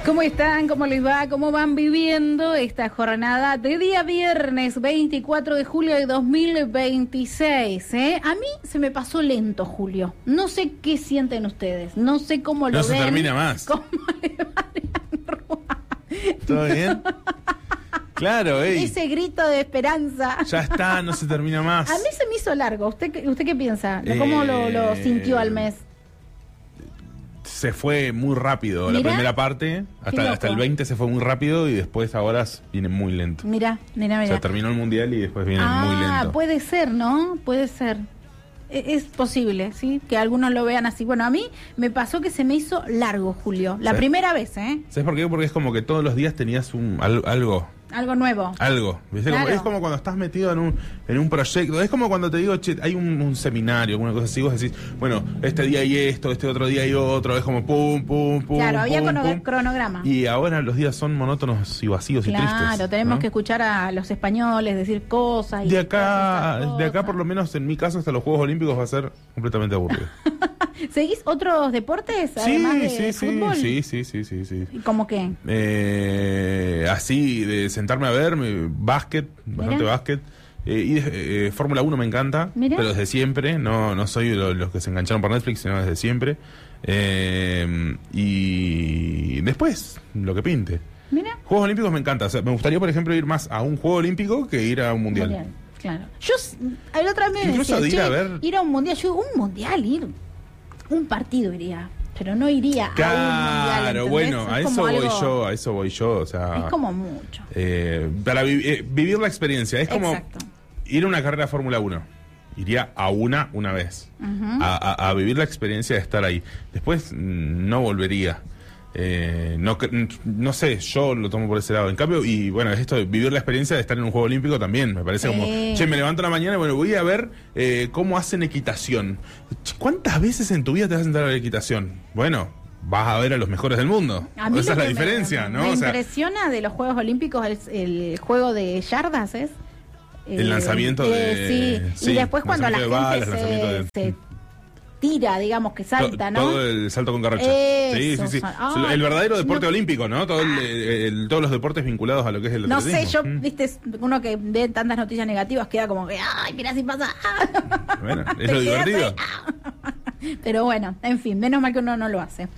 ¿Cómo están? ¿Cómo les va? ¿Cómo van viviendo esta jornada de día viernes 24 de julio de 2026? A mí se me pasó lento, Julio. No sé qué sienten ustedes. No sé cómo lo ven. No se termina más. ¿Cómo le va, Leandro? ¿Todo bien? Claro, Ese grito de esperanza. Ya está, no se termina más. A mí se me hizo largo. ¿Usted qué piensa? ¿Cómo lo sintió al mes? Se fue muy rápido. Mirá, la primera parte, hasta el 20 se fue muy rápido y después ahora viene muy lento. Mirá. O sea, terminó el mundial y después viene muy lento. Puede ser, ¿no? Puede ser. Es posible, ¿sí? Que algunos lo vean así. Bueno, a mí me pasó que se me hizo largo, Julio. La primera vez, ¿eh? ¿Sabes por qué? Porque es como que todos los días tenías algo. Algo nuevo. Algo, ¿viste? Claro. Es como cuando estás metido en un proyecto. Es como cuando te digo, che, hay un seminario, alguna cosa así, vos decís, bueno, este día hay esto, este otro día hay otro. Es como pum, pum, pum. Claro, había pum. cronograma. Y ahora los días son monótonos y vacíos y tristes. Claro, tenemos ¿no? que escuchar a los españoles decir cosas. Y de acá, por lo menos en mi caso, hasta los Juegos Olímpicos va a ser completamente aburrido. ¿Seguís otros deportes además de fútbol? Sí. ¿Y cómo qué? Así, de sentarme a ver, básquet, bastante básquet. Y Fórmula 1 me encanta, Mirá. pero desde siempre, no soy los que se engancharon por Netflix, sino desde siempre. Y después, lo que pinte. Mira. Juegos Olímpicos me encanta. O sea, me gustaría, por ejemplo, ir más a un Juego Olímpico que ir a un Mundial. Claro. Yo, el otro día me Incluso decía, de ir a un Mundial. Yo, un Mundial, un partido iría. Pero no iría a un mundial. Claro, bueno, a eso voy yo, o sea... Es como mucho. Para vivir la experiencia, es como ir a una carrera de Fórmula 1. Iría a una vez. Uh-huh. A vivir la experiencia de estar ahí. Después no volvería. No sé, yo lo tomo por ese lado. En cambio, y bueno, esto de vivir la experiencia de estar en un Juego Olímpico también, me parece como, che, me levanto a la mañana y bueno, voy a ver cómo hacen equitación. ¿Cuántas veces en tu vida te vas a sentar a ver equitación? Bueno, vas a ver a los mejores del mundo. Esa es la diferencia, ¿no? Me impresiona de los Juegos Olímpicos el juego de yardas, ¿es? El lanzamiento de... Sí, y después cuando la gente se tira, digamos, que salta, ¿no? Todo el salto con carrocha. Sí. Ay, el verdadero deporte olímpico, ¿no? Todos los deportes vinculados a lo que es el atletismo. No sé, yo, viste, uno que ve tantas noticias negativas queda como que, ay, mira si pasa. Bueno, es lo divertido. Pero bueno, en fin, menos mal que uno no lo hace.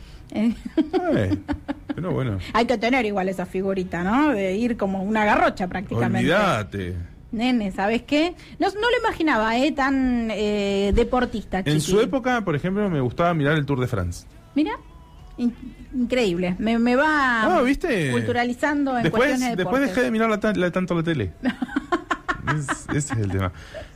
Pero bueno. Hay que tener igual esa figurita, ¿no? De ir como una garrocha prácticamente. Olvídate. Nene, ¿sabes qué? No lo imaginaba, tan deportista. En su época, por ejemplo, me gustaba mirar el Tour de France. Mira, increíble. Me va ¿viste? Culturalizando en cuestiones de deporte. Después dejé de mirar tanto la tele. Ese es el tema.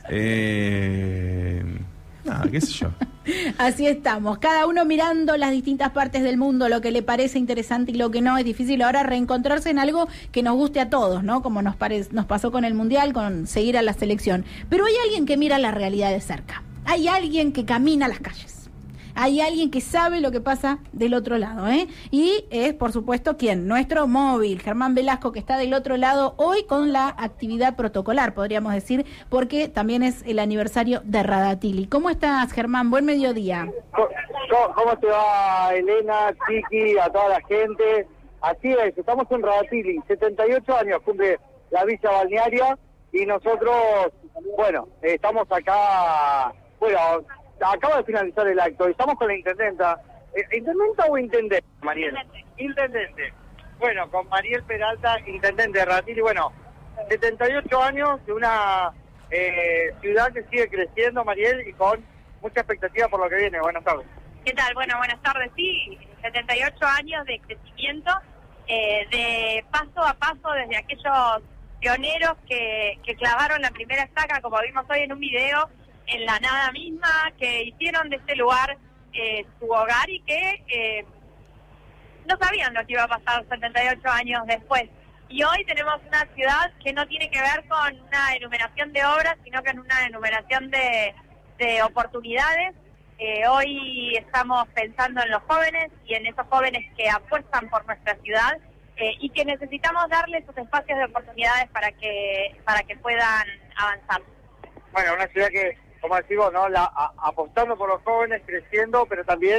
Qué sé yo. Así estamos, cada uno mirando las distintas partes del mundo, lo que le parece interesante y lo que no. Es difícil ahora reencontrarse en algo que nos guste a todos, ¿no? Como nos pasó con el Mundial, con seguir a la selección. Pero hay alguien que mira la realidad de cerca. Hay alguien que camina las calles. Hay alguien que sabe lo que pasa del otro lado, ¿eh? Y es, por supuesto, ¿quién? Nuestro móvil, Germán Velasco, que está del otro lado hoy con la actividad protocolar, podríamos decir, porque también es el aniversario de Radatili. ¿Cómo estás, Germán? Buen mediodía. ¿Cómo te va, Elena, Chiqui, a toda la gente? Así es, estamos en Radatili, 78 años cumple la Villa Balnearia y nosotros, bueno, estamos acá, bueno... Acaba de finalizar el acto. Estamos con la intendenta. ¿Intendenta o intendente, Mariel? Intendente. Bueno, con Mariel Peralta, intendente de Radatili. Bueno, 78 años de una ciudad que sigue creciendo, Mariel, y con mucha expectativa por lo que viene. Buenas tardes. ¿Qué tal? Bueno, buenas tardes. Sí, 78 años de crecimiento, de paso a paso desde aquellos pioneros que clavaron la primera estaca, como vimos hoy en un video, en la nada misma, que hicieron de este lugar su hogar y que no sabían lo que iba a pasar 78 años después. Y hoy tenemos una ciudad que no tiene que ver con una enumeración de obras, sino que en una enumeración de oportunidades. Hoy estamos pensando en los jóvenes y en esos jóvenes que apuestan por nuestra ciudad y que necesitamos darles esos espacios de oportunidades para que puedan avanzar. Bueno, una ciudad que, como decimos, ¿no? Apostando por los jóvenes, creciendo, pero también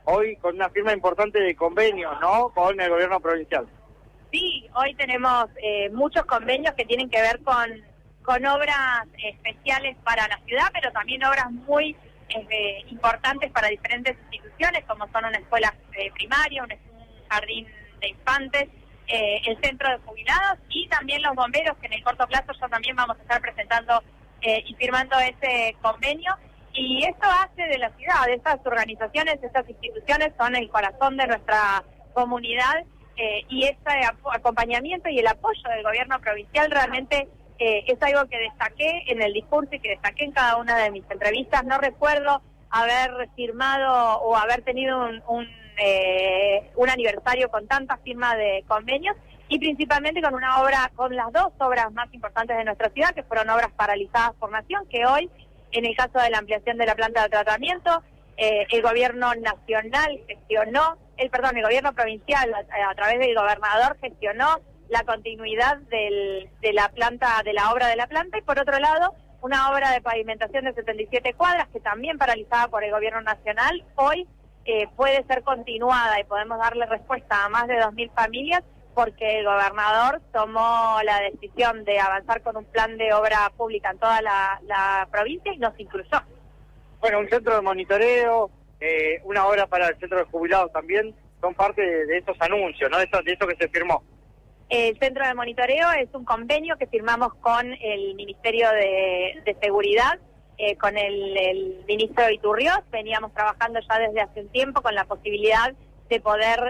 hoy con una firma importante de convenios, ¿no? Con el gobierno provincial. Sí, hoy tenemos muchos convenios que tienen que ver con obras especiales para la ciudad, pero también obras muy importantes para diferentes instituciones, como son una escuela primaria, un jardín de infantes, el centro de jubilados y también los bomberos, que en el corto plazo ya también vamos a estar presentando y firmando ese convenio. Y esto hace de la ciudad, de estas organizaciones, estas instituciones son el corazón de nuestra comunidad, y ese acompañamiento y el apoyo del gobierno provincial realmente es algo que destaqué en el discurso y que destaqué en cada una de mis entrevistas. No recuerdo haber firmado o haber tenido un aniversario con tanta firma de convenios, y principalmente con una obra, con las dos obras más importantes de nuestra ciudad, que fueron obras paralizadas por nación, que hoy, en el caso de la ampliación de la planta de tratamiento, el gobierno nacional gestionó, el gobierno provincial a través del gobernador gestionó la continuidad de la planta, de la obra de la planta, y por otro lado, una obra de pavimentación de 77 cuadras, que también paralizada por el gobierno nacional, hoy puede ser continuada y podemos darle respuesta a más de 2.000 familias, porque el gobernador tomó la decisión de avanzar con un plan de obra pública en toda la provincia y nos incluyó. Bueno, un centro de monitoreo, una obra para el centro de jubilados también, son parte de estos anuncios, ¿no? De esto que se firmó. El centro de monitoreo es un convenio que firmamos con el Ministerio de Seguridad, con el ministro Iturriós. Veníamos trabajando ya desde hace un tiempo con la posibilidad de poder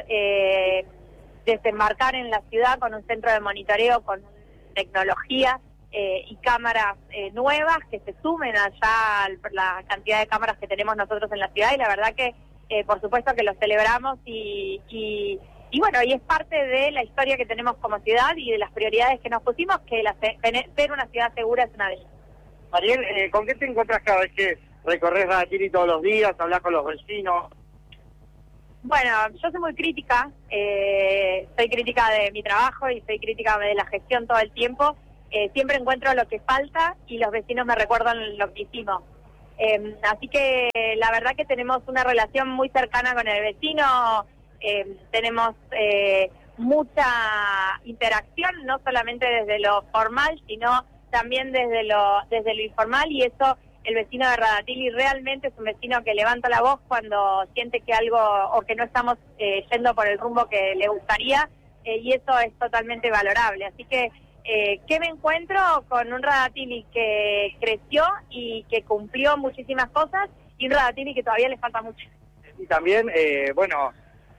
desembarcar en la ciudad con un centro de monitoreo con tecnología y cámaras nuevas que se sumen allá a la cantidad de cámaras que tenemos nosotros en la ciudad, y la verdad que por supuesto que lo celebramos y bueno, y es parte de la historia que tenemos como ciudad y de las prioridades que nos pusimos, que ser una ciudad segura es una de ellas. Mariel, ¿con qué te encuentras cada vez que recorres Radatili todos los días, hablas con los vecinos? Bueno, yo soy muy crítica, soy crítica de mi trabajo y soy crítica de la gestión todo el tiempo. Siempre encuentro lo que falta y los vecinos me recuerdan lo que hicimos. Así que la verdad que tenemos una relación muy cercana con el vecino, tenemos mucha interacción, no solamente desde lo formal, sino también desde lo informal, y eso el vecino de Radatili realmente es un vecino que levanta la voz cuando siente que algo o que no estamos yendo por el rumbo que le gustaría, y eso es totalmente valorable. Así que ¿qué me encuentro? Con un Radatili que creció y que cumplió muchísimas cosas, y un Radatili que todavía le falta mucho. Y también, bueno,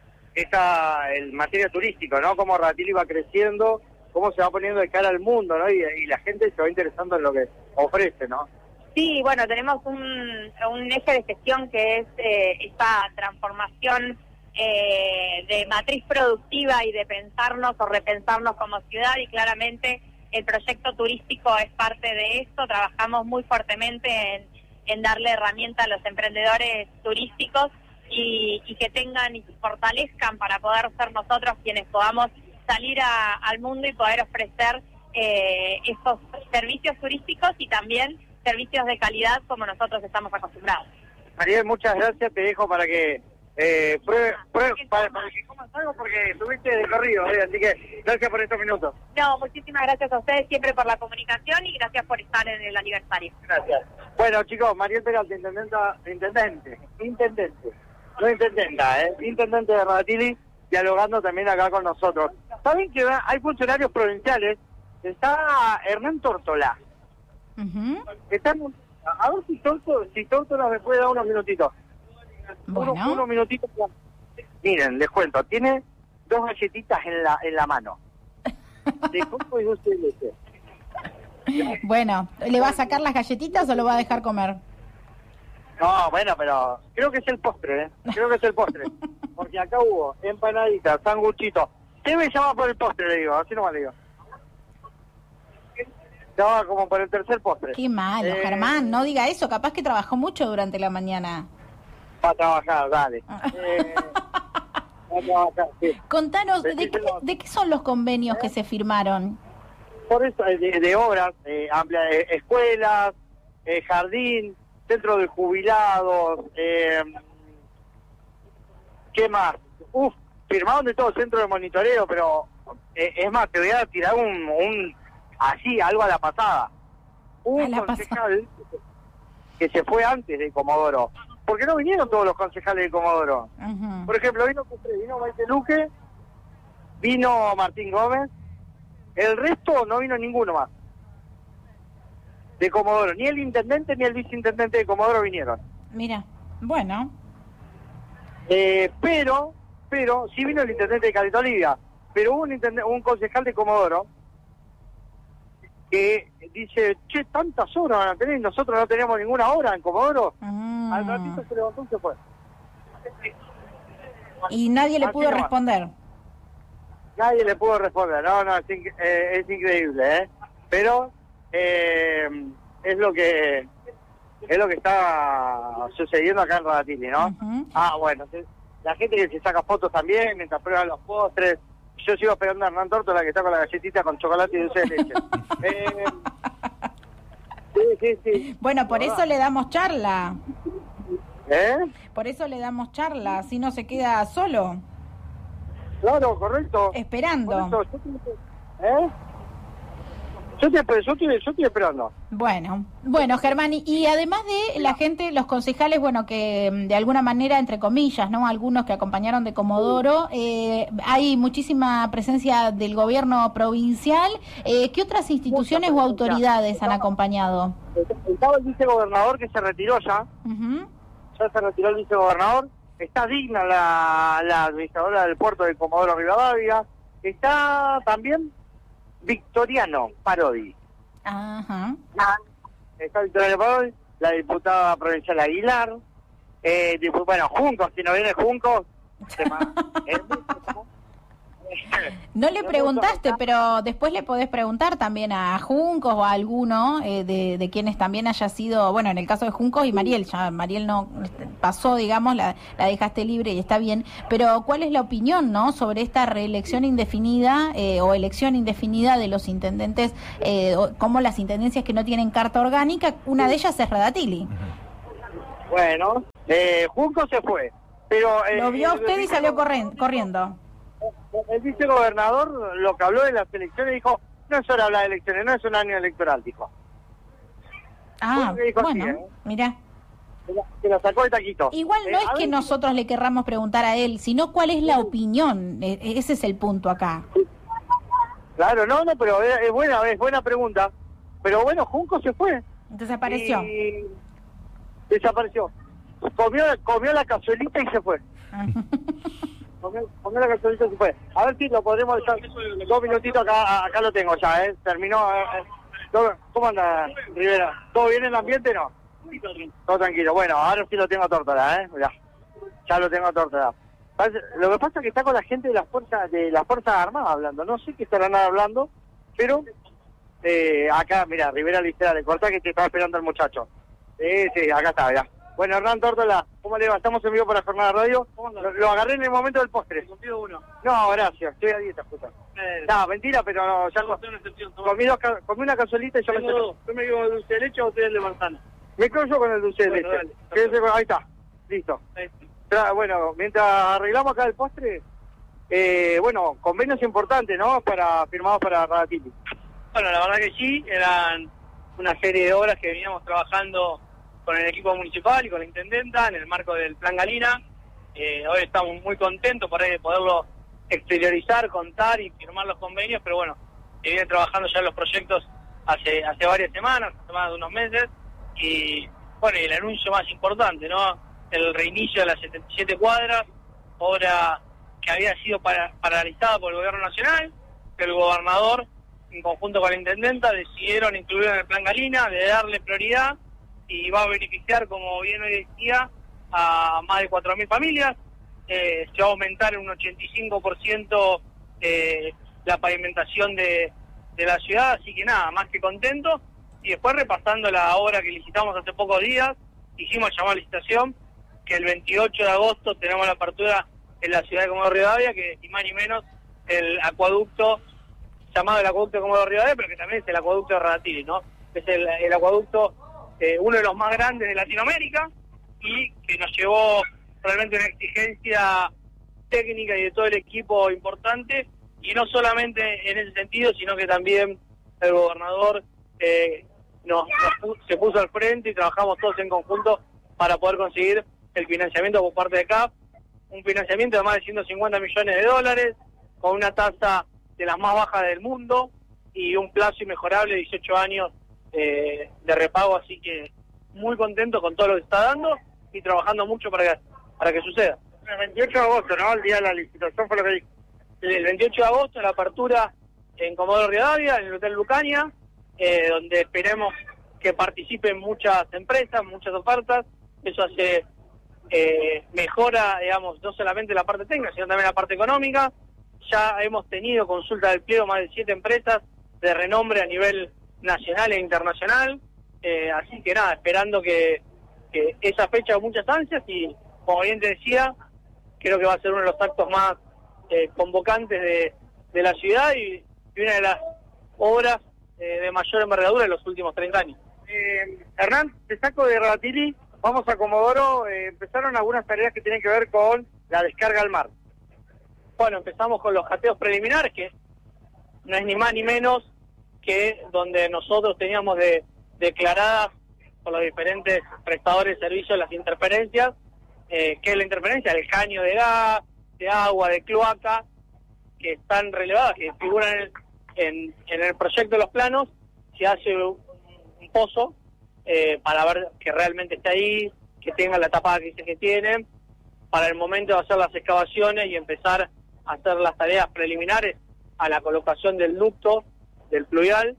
el materia turístico, ¿no? Cómo Radatili va creciendo, cómo se va poniendo de cara al mundo, ¿no? Y la gente se va interesando en lo que ofrece, ¿no? Sí, bueno, tenemos un eje de gestión que es esta transformación de matriz productiva y de pensarnos o repensarnos como ciudad, y claramente el proyecto turístico es parte de esto. Trabajamos muy fuertemente en darle herramienta a los emprendedores turísticos y que tengan y se fortalezcan para poder ser nosotros quienes podamos salir al mundo y poder ofrecer estos servicios turísticos y también servicios de calidad como nosotros estamos acostumbrados. Mariel, muchas gracias, te dejo para que para que comas algo, porque estuviste de corrido, así que gracias por estos minutos. No, muchísimas gracias a ustedes siempre por la comunicación y gracias por estar en el aniversario. Gracias. Bueno, chicos, Mariel Peralta, intendente, no intendenta, intendente de Radatili, dialogando también acá con nosotros. ¿Saben que hay funcionarios provinciales? Está Hernán Tórtola. Están, a ver si Tórtola me puede dar unos minutitos. Bueno. Unos minutitos. Miren, les cuento, tiene 2 galletitas en la mano. De coco y dulce de leche. Bueno, ¿le va a sacar las galletitas o lo va a dejar comer? No, bueno, pero creo que es el postre, Creo que es el postre. Porque acá hubo empanaditas, sanguchitos. ¿Qué me llama por el postre, le digo? Así nomás le digo. Estaba como por el tercer postre. Qué malo, Germán, no diga eso. Capaz que trabajó mucho durante la mañana. Va a trabajar, dale. Va a trabajar, sí. Contanos, ¿de qué son los convenios que se firmaron? Por eso, de obras, escuelas, jardín, centro de jubilados, ¿Qué más? Firmaron de todo centro de monitoreo, pero es más, te voy a tirar así, algo a la pasada. Un concejal que se fue antes de Comodoro, porque no vinieron todos los concejales de Comodoro. Por ejemplo, vino Maite Luque, vino Martín Gómez, el resto no vino ninguno más de Comodoro, ni el intendente ni el viceintendente de Comodoro vinieron. Mira, bueno. Pero sí vino el intendente de Caleta Olivia, pero hubo un concejal de Comodoro que dice, che, tantas horas van a tener, nosotros no tenemos ninguna hora en Comodoro. Al ratito se levantó y se fue. Y nadie le pudo responder. Nadie le pudo responder, no, es increíble, ¿eh? Pero es lo que está sucediendo acá en Radatili, ¿no? Bueno, la gente que se saca fotos también mientras prueban los postres. Yo sigo esperando a Hernán Tórtola, que está con la galletita con chocolate y dulce de leche. Sí. Bueno, por eso le damos charla. Por eso le damos charla, así no se queda solo. Claro, correcto. Esperando. Yo estoy esperando. Bueno, Germán, y además de la gente, los concejales, bueno, que de alguna manera, entre comillas, ¿no? Algunos que acompañaron de Comodoro, hay muchísima presencia del gobierno provincial. ¿Qué otras instituciones o autoridades han acompañado? Estaba el vicegobernador que se retiró ya. Ya se retiró el vicegobernador. Está Digna, la administradora del puerto de Comodoro Rivadavia. Está también Victoriano Parodi. Está Victoriano Parodi, la diputada provincial Aguilar, bueno, Juncos, si no viene Juncos, no le preguntaste, pero después le podés preguntar también a Juncos o a alguno de quienes también haya sido, bueno, en el caso de Juncos y Mariel, ya Mariel no pasó, digamos, la dejaste libre y está bien, pero ¿cuál es la opinión, no, sobre esta reelección indefinida o elección indefinida de los intendentes, como las intendencias que no tienen carta orgánica? Una de ellas es Radatili. Bueno, Juncos se fue, pero... lo vio usted y salió corriendo. El vicegobernador lo que habló de las elecciones dijo, no es hora de hablar de elecciones, no es un año electoral, dijo. Dijo bueno, así, mira. Se la sacó de taquito. Igual no es que nosotros le querramos preguntar a él, sino cuál es la opinión. Ese es el punto acá. Claro, no, pero es buena pregunta. Pero bueno, Junco se fue. Desapareció. Desapareció. Comió la cazuelita y se fue. Comió la cazuelita y se fue. A ver si lo podremos dejar 2 minutitos acá lo tengo ya, terminó. ¿Cómo anda, Rivera? ¿Todo bien en el ambiente, no? Todo tranquilo. Bueno, ahora sí lo tengo a Tórtola, mirá. Ya lo tengo a Tórtola. Lo que pasa es que está con la gente de las fuerzas armadas hablando. No sé qué estarán hablando, pero acá, mira, Rivera Listera, le cortá que te estaba esperando el muchacho. Sí, acá está, mirá. Bueno, Hernán Tórtola, ¿cómo le va? Estamos en vivo para Jornada Radio. Lo agarré en el momento del postre. ¿Contigo uno? No, gracias, estoy a dieta, puta. No, mentira, pero no, ya comí una cazuelita y ya me... ¿Yo me quedo con el dulce de leche o usted el de manzana? Me quedo yo con el dulce de leche. Dale, ahí está, listo. Bueno, mientras arreglamos acá el postre, bueno, convenios importantes, ¿no? Firmados para Radatili. Bueno, la verdad que sí, eran una serie de obras que veníamos trabajando con el equipo municipal y con la intendenta en el marco del Plan Galina. Hoy estamos muy contentos por ahí de poderlo exteriorizar, contar y firmar los convenios, pero bueno, se viene trabajando ya en los proyectos hace varias semanas, hace más de unos meses, y bueno, y el anuncio más importante, ¿no? El reinicio de las 77 cuadras, obra que había sido paralizada por el gobierno nacional, que el gobernador, en conjunto con la intendenta, decidieron incluir en el Plan Galina, de darle prioridad, y va a beneficiar, como bien hoy decía, a más de 4.000 familias. Se va a aumentar en un 85% la pavimentación de la ciudad, así que nada, más que contento. Y después, repasando la obra que licitamos hace pocos días, hicimos llamar a licitación, que el 28 de agosto tenemos la apertura en la ciudad de Comodoro Rivadavia, que ni más ni menos el acueducto, llamado el acueducto de Comodoro Rivadavia, pero que también es el acueducto de Radatili, ¿no? Es el acueducto, uno de los más grandes de Latinoamérica, y que nos llevó realmente una exigencia técnica y de todo el equipo importante, y no solamente en ese sentido, sino que también el gobernador se puso al frente y trabajamos todos en conjunto para poder conseguir el financiamiento por parte de CAF, un financiamiento de más de 150 millones de dólares, con una tasa de las más bajas del mundo y un plazo inmejorable de 18 años de repago, así que muy contento con todo lo que está dando y trabajando mucho para que suceda. El 28 de agosto, ¿no? El día de la licitación fue lo que dijo. El 28 de agosto la apertura en Comodoro Rivadavia, en el Hotel Lucania, donde esperemos que participen muchas empresas, muchas ofertas. Eso hace mejora, digamos, no solamente la parte técnica, sino también la parte económica. Ya hemos tenido consulta del pliego más de 7 empresas de renombre a nivel nacional e internacional. Así que nada, esperando que esa fecha con muchas ansias, y como bien te decía, creo que va a ser uno de los actos más convocantes de la ciudad y una de las obras de mayor envergadura en los últimos 30 años. Hernán, te saco de Radatili, vamos a Comodoro. Empezaron algunas tareas que tienen que ver con la descarga al mar. Bueno, empezamos con los cateos preliminares, que no es ni más ni menos que donde nosotros teníamos declaradas por los diferentes prestadores de servicios las interferencias. ¿Qué es la interferencia? El caño de gas, de agua, de cloaca, que están relevadas, que figuran en el proyecto de los planos. Se hace un pozo para ver que realmente está ahí, que tenga la tapada que dice que tienen, para el momento de hacer las excavaciones y empezar a hacer las tareas preliminares a la colocación del ducto, del pluvial.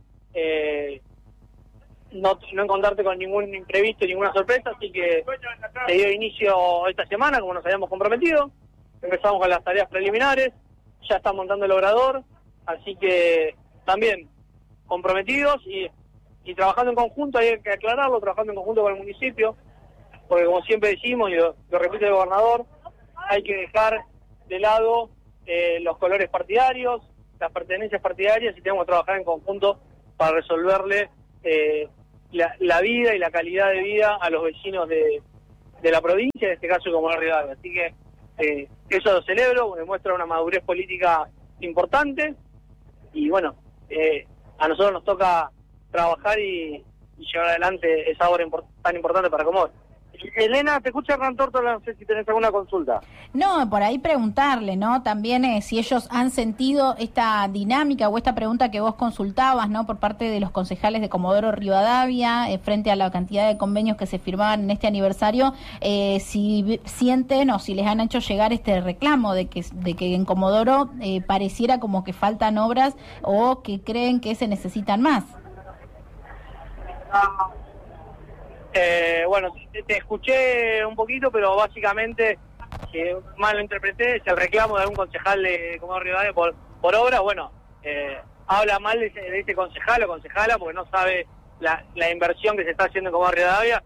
No encontrarte con ningún imprevisto, ninguna sorpresa, así que se dio inicio esta semana, como nos habíamos comprometido. Empezamos con las tareas preliminares, ya está montando el obrador, así que también comprometidos y trabajando en conjunto. Hay que aclararlo, trabajando en conjunto con el municipio, porque como siempre decimos, y lo repite el gobernador, hay que dejar de lado los colores partidarios, las pertenencias partidarias, y tenemos que trabajar en conjunto para resolverle la vida y la calidad de vida a los vecinos de la provincia, en este caso como la Rivadavia. Así que eso lo celebro, demuestra una madurez política importante, y bueno, a nosotros nos toca trabajar y llevar adelante esa obra tan importante para Comodoro. Elena, te escucha Hernán Tórtola, no sé si tenés alguna consulta. No, por ahí preguntarle, ¿no? También si ellos han sentido esta dinámica o esta pregunta que vos consultabas, ¿no? Por parte de los concejales de Comodoro Rivadavia, frente a la cantidad de convenios que se firmaban en este aniversario, si sienten o si les han hecho llegar este reclamo de que en Comodoro pareciera como que faltan obras o que creen que se necesitan más. Bueno, te escuché un poquito, pero básicamente, mal lo interpreté, es el reclamo de algún concejal de Comodoro Rivadavia por obra. Bueno, habla mal de ese concejal o concejala porque no sabe la inversión que se está haciendo en Comodoro Rivadavia.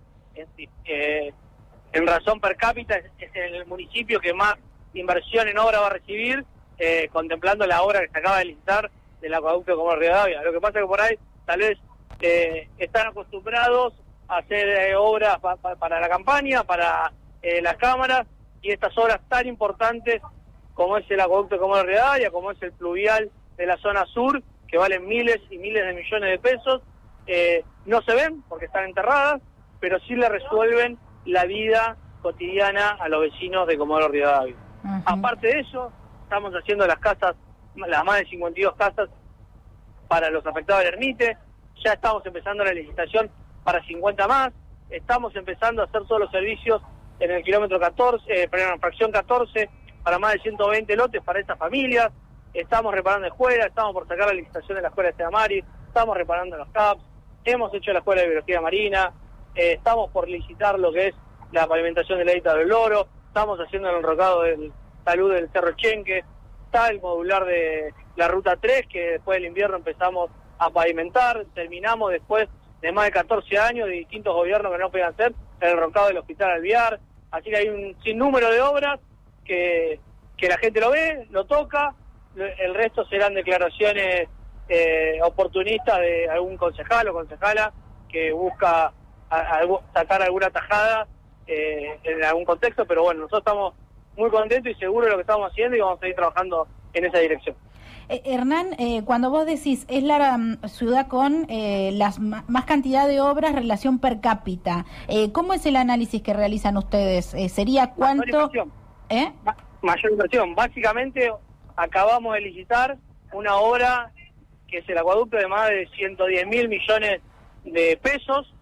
En razón per cápita es el municipio que más inversión en obra va a recibir, contemplando la obra que se acaba de licitar del acueducto de Comodoro Rivadavia. Lo que pasa es que por ahí tal vez están acostumbrados hacer obras para la campaña, para las cámaras, y estas obras tan importantes como es el acueducto de Comodoro Rivadavia, como es el pluvial de la zona sur, que valen miles y miles de millones de pesos, no se ven porque están enterradas, pero sí le resuelven la vida cotidiana a los vecinos de Comodoro Rivadavia. Uh-huh. Aparte de eso, estamos haciendo las casas, las más de 52 casas para los afectados del Ermite. Ya estamos empezando la licitación para 50 más, estamos empezando a hacer todos los servicios en el kilómetro 14, fracción 14, para más de 120 lotes para estas familias. Estamos reparando escuelas, estamos por sacar la licitación de la escuela de Estedamari, estamos reparando los CAPS, hemos hecho la escuela de biología marina, estamos por licitar lo que es la pavimentación de la Edita del Loro, estamos haciendo el enrocado del talud del Cerro Chenque, está el modular de la Ruta 3, que después del invierno empezamos a pavimentar, terminamos después de más de 14 años de distintos gobiernos que no podían hacer, el enrocado del Hospital Alvear. Así que hay un sinnúmero de obras que la gente lo ve, lo toca, el resto serán declaraciones oportunistas de algún concejal o concejala que busca sacar alguna tajada en algún contexto, pero bueno, nosotros estamos muy contento y seguro de lo que estamos haciendo y vamos a seguir trabajando en esa dirección. Hernán, cuando vos decís, es la ciudad con más cantidad de obras, relación per cápita, ¿cómo es el análisis que realizan ustedes? ¿Sería cuánto? Mayor inversión. Básicamente, acabamos de licitar una obra que es el acueducto de más de 110.000 millones de pesos.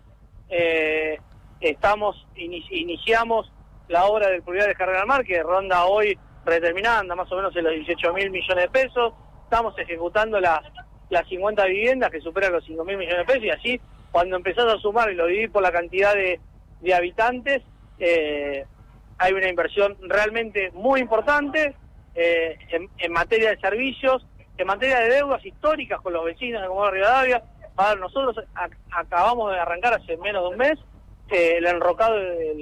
Iniciamos la obra del pluvial de Carrera al Mar, que ronda hoy predeterminada, más o menos en los 18.000 millones de pesos. Estamos ejecutando las 50 viviendas que superan los 5.000 millones de pesos, y así, cuando empezás a sumar y lo dividís por la cantidad de habitantes, hay una inversión realmente muy importante en materia de servicios, en materia de deudas históricas con los vecinos de Comodoro Rivadavia. A ver, nosotros acabamos de arrancar hace menos de un mes el enrocado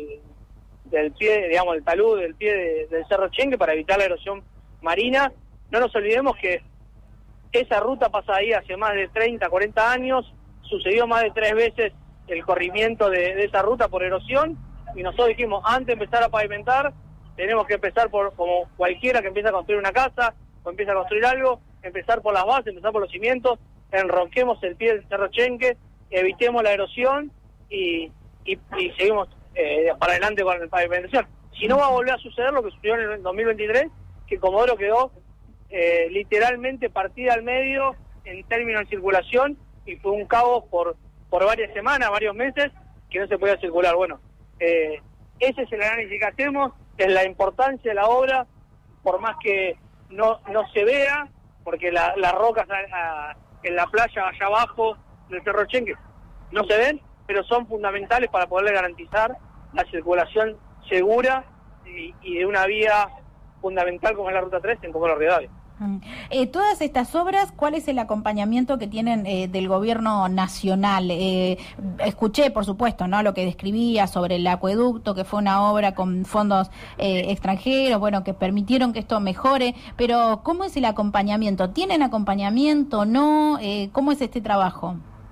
del pie, digamos, el talud del pie del Cerro Chenque para evitar la erosión marina. No nos olvidemos que esa ruta pasa ahí hace más de 30, 40 años, sucedió más de 3 veces el corrimiento de esa ruta por erosión, y nosotros dijimos, antes de empezar a pavimentar, tenemos que empezar por, como cualquiera que empieza a construir una casa o empieza a construir algo, empezar por las bases, empezar por los cimientos, enroquemos el pie del Cerro Chenque, evitemos la erosión y seguimos para adelante con la pavimentación. Si no, va a volver a suceder lo que sucedió en el 2023, que Comodoro quedó literalmente partida al medio en términos de circulación, y fue un caos por varias semanas, varios meses, que no se podía circular. Bueno, ese es el análisis que hacemos, es la importancia de la obra, por más que no se vea, porque las rocas en la playa allá abajo del Cerro Chenque no se ven, pero son fundamentales para poderle garantizar la circulación segura y de una vía fundamental como es la Ruta 3 en Comodoro Rivadavia. Todas estas obras, ¿cuál es el acompañamiento que tienen del gobierno nacional? Escuché, por supuesto, ¿no?, lo que describía sobre el acueducto, que fue una obra con fondos extranjeros, bueno, que permitieron que esto mejore, pero ¿cómo es el acompañamiento? ¿Tienen acompañamiento, no? ¿Cómo es este trabajo?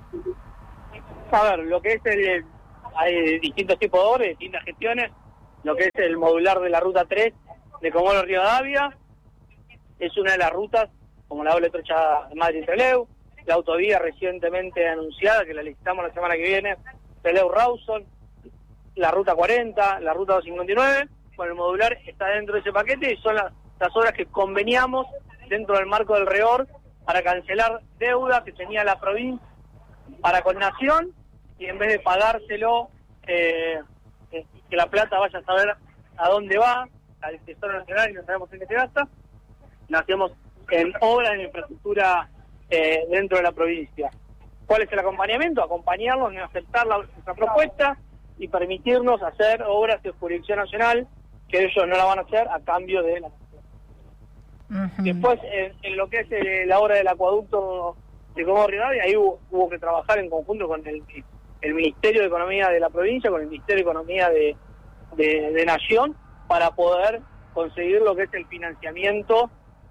A ver, lo que es hay distintos tipos de obras, distintas gestiones. Lo que es el modular de la Ruta 3 de Comodoro Rivadavia es una de las rutas, como la doble trocha Madrid-Trelew, la autovía recientemente anunciada, que la licitamos la semana que viene, Trelew-Rawson, la Ruta 40, la Ruta 259. Bueno, el modular está dentro de ese paquete y son las obras que conveniamos dentro del marco del REOR para cancelar deuda que tenía la provincia para con Nación, y en vez de pagárselo, que la plata vaya a saber a dónde va, al Tesoro Nacional, y no sabemos en qué se gasta, lo hacemos en obras en infraestructura dentro de la provincia. ¿Cuál es el acompañamiento? Acompañarlos en aceptar nuestra propuesta y permitirnos hacer obras de jurisdicción nacional, que ellos no la van a hacer a cambio de la nación. Después, en lo que es la obra del acueducto de Comodoro Rivadavia, ahí hubo que trabajar en conjunto con el Ministerio de Economía de la provincia, con el Ministerio de Economía de Nación, para poder conseguir lo que es el financiamiento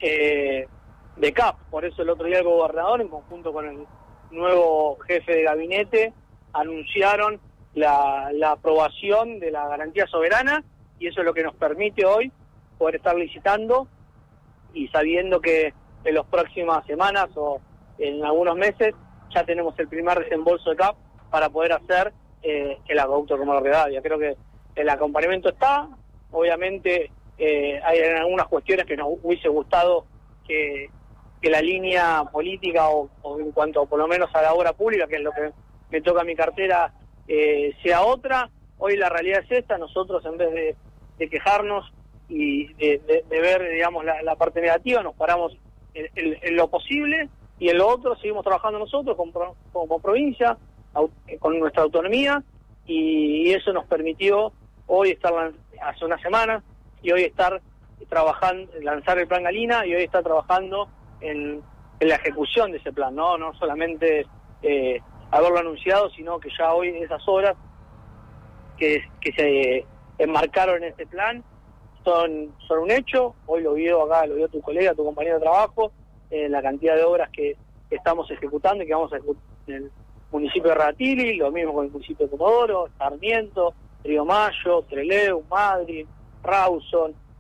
de CAP. Por eso el otro día el gobernador, en conjunto con el nuevo jefe de gabinete, anunciaron la aprobación de la garantía soberana, y eso es lo que nos permite hoy poder estar licitando y sabiendo que en las próximas semanas o en algunos meses ya tenemos el primer desembolso de CAP para poder hacer el acueducto de Comodoro Rivadavia. Creo que el acompañamiento está, obviamente hay algunas cuestiones que nos hubiese gustado que la línea política o en cuanto por lo menos a la obra pública, que es lo que me toca a mi cartera, sea otra. Hoy la realidad es esta. Nosotros, en vez de quejarnos y de ver, digamos, la parte negativa, nos paramos en lo posible, y en lo otro seguimos trabajando nosotros como provincia, con nuestra autonomía, y eso nos permitió hoy estar hace una semana, y hoy estar trabajando, lanzar el plan Galina, y hoy estar trabajando en la ejecución de ese plan, no solamente haberlo anunciado, sino que ya hoy esas obras que se enmarcaron en este plan son un hecho. Hoy lo vio tu colega, tu compañero de trabajo, la cantidad de obras que estamos ejecutando y que vamos a ejecutar en el municipio de Radatili, lo mismo con el municipio de Comodoro, Sarmiento, Río Mayo, Trelew, Madrid, Rawson,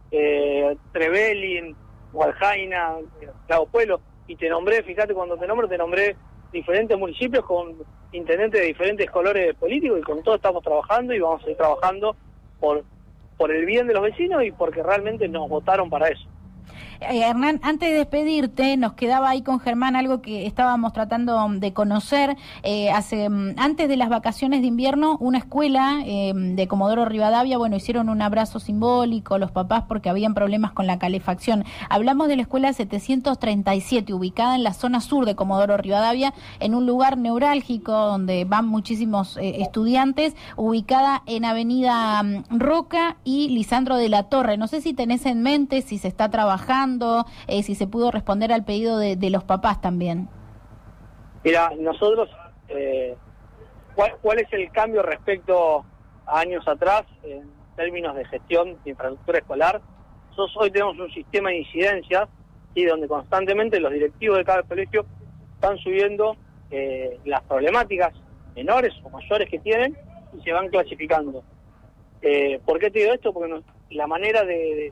Trevelin, Gualjaina, Clavo Pueblo, y te nombré, fíjate cuando te nombré diferentes municipios con intendentes de diferentes colores políticos, y con todo estamos trabajando y vamos a seguir trabajando por el bien de los vecinos y porque realmente nos votaron para eso. Hernán, antes de despedirte, nos quedaba ahí con Germán algo que estábamos tratando de conocer. Antes de las vacaciones de invierno, una escuela de Comodoro Rivadavia, hicieron un abrazo simbólico los papás porque habían problemas con la calefacción. Hablamos de la escuela 737, ubicada en la zona sur de Comodoro Rivadavia, en un lugar neurálgico donde van muchísimos estudiantes, ubicada en Avenida Roca y Lisandro de la Torre. No sé si tenés en mente, si se está trabajando, si se pudo responder al pedido de los papás también. Mira, nosotros, ¿cuál es el cambio respecto a años atrás en términos de gestión de infraestructura escolar? Nosotros hoy tenemos un sistema de incidencias, ¿sí?, donde constantemente los directivos de cada colegio están subiendo las problemáticas menores o mayores que tienen y se van clasificando. ¿Por qué te digo esto? Porque la manera de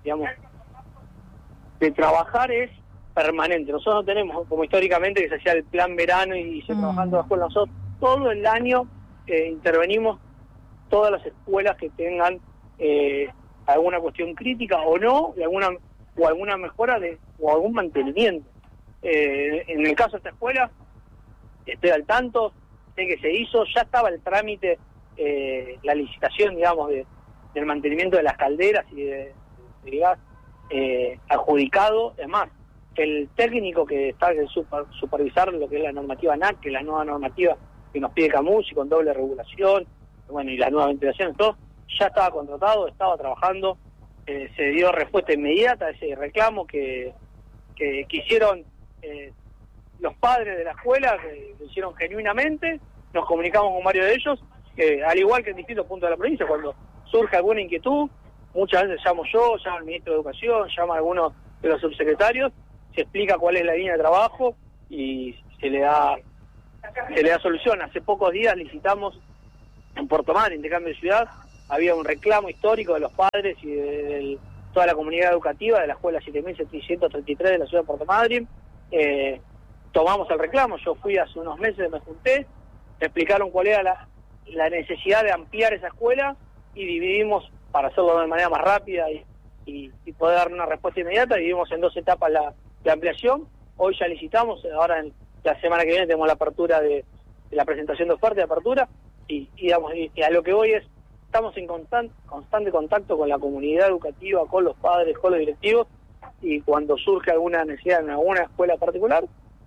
trabajar es permanente. Nosotros no tenemos, como históricamente que se hacía el plan verano y se trabajaban todas las escuelas, nosotros todo el año intervenimos todas las escuelas que tengan alguna cuestión crítica o no, alguna mejora o algún mantenimiento. En el caso de esta escuela, estoy al tanto, sé que se hizo, ya estaba el trámite, la licitación, del mantenimiento de las calderas y de gas, adjudicado. Es más, el técnico que está en supervisar lo que es la normativa ANAC, que es la nueva normativa que nos pide Camusi con doble regulación, y las nuevas ventilaciones, todo, ya estaba contratado, estaba trabajando, se dio respuesta inmediata a ese reclamo que hicieron los padres de la escuela, que lo hicieron genuinamente. Nos comunicamos con varios de ellos, al igual que en distintos puntos de la provincia, cuando surge alguna inquietud, muchas veces llamo yo, llama el ministro de Educación, llama a algunos de los subsecretarios, se explica cuál es la línea de trabajo y se le da solución. Hace pocos días licitamos en Puerto Madryn, intercambio de ciudad, había un reclamo histórico de los padres y de toda la comunidad educativa de la escuela 7733 de la ciudad de Puerto Madryn. Tomamos el reclamo, yo fui hace unos meses, me junté, me explicaron cuál era la necesidad de ampliar esa escuela y dividimos para hacerlo de manera más rápida y poder dar una respuesta inmediata. Dividimos en 2 etapas la ampliación. Hoy ya licitamos, ahora en la semana que viene tenemos la apertura de la presentación de oferta de apertura y a lo que voy es, estamos en constante contacto con la comunidad educativa, con los padres, con los directivos, y cuando surge alguna necesidad en alguna escuela particular,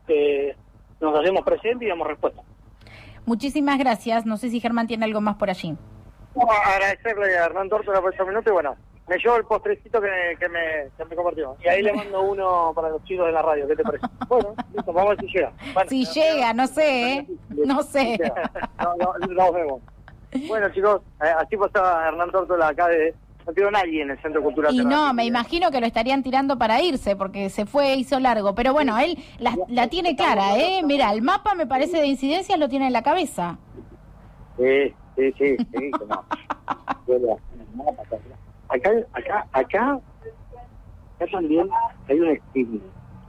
nos hacemos presentes y damos respuesta. Muchísimas gracias. No sé si Germán tiene algo más por allí. Agradecerle a Hernán Tórtola por estos minutos y me llevo el postrecito que me compartió. Y ahí le mando uno para los chicos de la radio, ¿qué te parece? Bueno, listo, vamos a ver si llega. Bueno, si llega, no sé, no sé. Nos vemos. Bueno, chicos, así pasaba Hernán Tórtola acá no tiró nadie en el Centro Cultural. Y no, me imagino que lo estarían tirando para irse, porque se fue, hizo largo. Pero bueno, él la tiene clara, ¿eh? Mira, el mapa me parece de incidencias lo tiene en la cabeza. Sí, no. Acá también hay un streaming.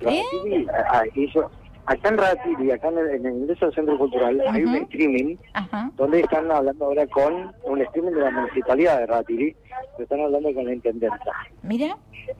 Acá en Radatili, acá en el ingreso del Centro Cultural, hay un streaming donde están hablando ahora con un streaming de la Municipalidad de Radatili, están hablando con la Intendenta. Mira.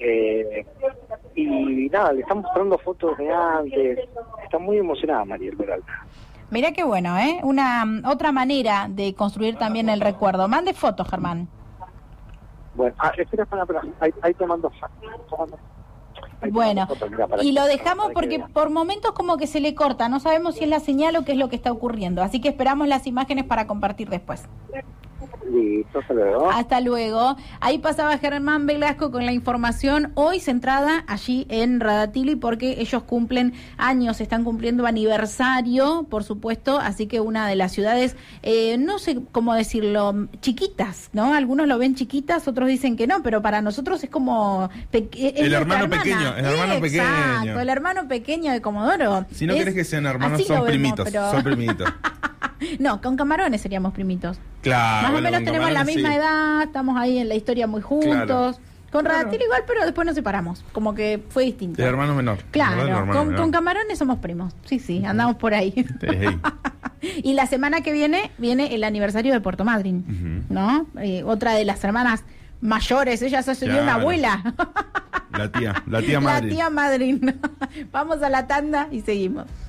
Y nada, le están mostrando fotos de antes. Está muy emocionada María Peralta. Mira qué bueno, ¿eh? Otra manera de construir también el recuerdo. Mande fotos, Germán. Bueno, espera, ahí tomando fotos. Bueno, y lo dejamos porque por momentos como que se le corta, no sabemos si es la señal o qué es lo que está ocurriendo, así que esperamos las imágenes para compartir después. Listo, hasta luego. Hasta luego. Ahí pasaba Germán Velasco con la información, hoy centrada allí en Radatili, porque ellos cumplen años, están cumpliendo aniversario, por supuesto, así que una de las ciudades, no sé cómo decirlo, chiquitas, ¿no? Algunos lo ven chiquitas, otros dicen que no, pero para nosotros es como... el hermano pequeño, Exacto, el hermano pequeño de Comodoro. Si no querés que sean hermanos, son primitos, son primitos. No, con Camarones seríamos primitos. Claro. Más o menos tenemos la misma edad, estamos ahí en la historia muy juntos. Claro. Con Radatili igual, pero después nos separamos. Como que fue distinto. El hermano menor. Claro, con Camarones somos primos. Sí, andamos por ahí. Y la semana que viene el aniversario de Puerto Madryn, ¿no? Otra de las hermanas mayores, ella sería una abuela. La tía Madryn. La tía Madryn. Vamos a la tanda y seguimos.